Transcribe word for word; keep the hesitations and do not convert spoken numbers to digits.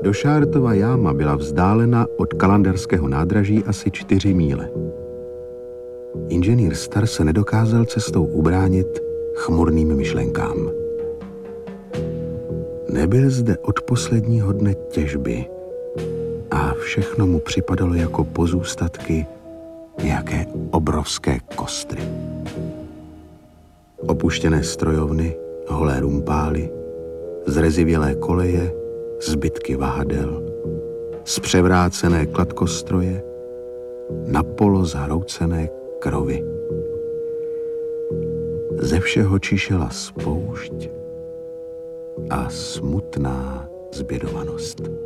Došártova jáma byla vzdálena od Kalanderského nádraží asi čtyři míle. Inženýr Star se nedokázal cestou ubránit chmurným myšlenkám. Nebyl zde od posledního dne těžby a všechno mu připadalo jako pozůstatky nějaké obrovské kostry. Opuštěné strojovny, holé rumpály, zrezivělé koleje, zbytky vahadel, zpřevrácené kladkostroje, napolo zhroucené krovy. Ze všeho čišela spoušť a smutná zbědovanost.